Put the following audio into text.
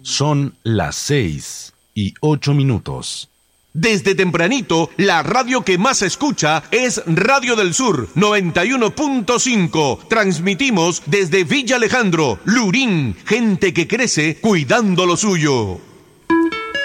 Son las 6:08. Desde tempranito, la radio que más se escucha es Radio del Sur 91.5. Transmitimos desde Villa Alejandro, Lurín, gente que crece cuidando lo suyo.